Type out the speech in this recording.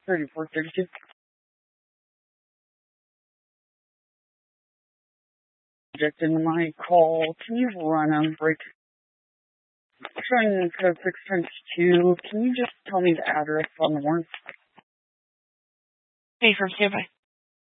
3432. In my call, can you run a break? Showing code 6 times 2. Can you just tell me the address on the warrant? Hey, from standby.